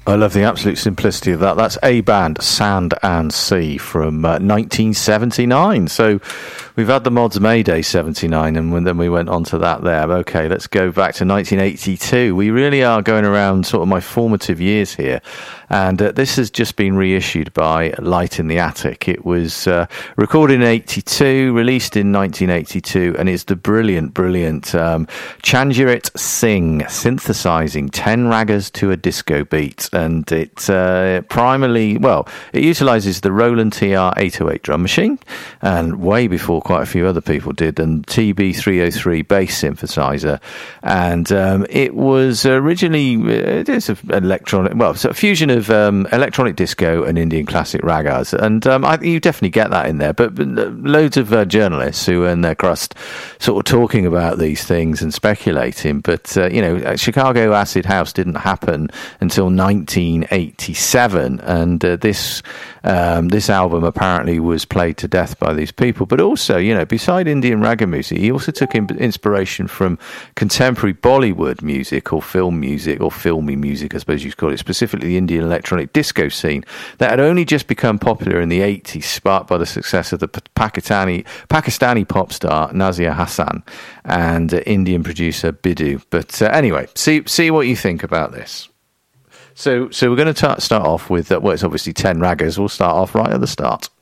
I love the absolute simplicity of that. That's A Band, Sand and Sea from 1979. So we've had the Mods Mayday 79, and then we went on to that there. Okay, let's go back to 1982. We really are going around sort of my formative years here. And this has just been reissued by Light in the Attic. It was recorded in 82, released in 1982, and it's the brilliant Chanjirit Singh synthesizing 10 ragas to a disco beat. And it primarily, it utilizes the Roland TR-808 drum machine, and way before quite a few other people did, and TB-303 bass synthesizer. And it was originally, it is an electronic, it's a fusion of electronic disco and Indian classic ragas, and you definitely get that in there, but loads of journalists who earn their crust sort of talking about these things and speculating, but Chicago Acid House didn't happen until 1987, and this album apparently was played to death by these people. But also, beside Indian raga music, he also took inspiration from contemporary Bollywood music, or film music, or filmy music, I suppose you'd call it, specifically the Indian electronic disco scene that had only just become popular in the 80s, sparked by the success of the Pakistani pop star Nazia Hassan and Indian producer Biddu. But anyway, see what you think about this. So we're going to start off with, it's obviously 10 ragas. We'll start off right at the start.